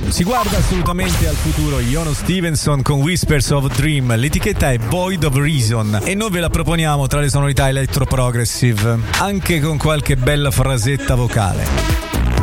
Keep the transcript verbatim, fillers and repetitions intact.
Si guarda assolutamente al futuro. Iono Stevenson con Whispers of Dream, l'etichetta è Void of Reason e noi ve la proponiamo tra le sonorità electro progressive, anche con qualche bella frasetta vocale.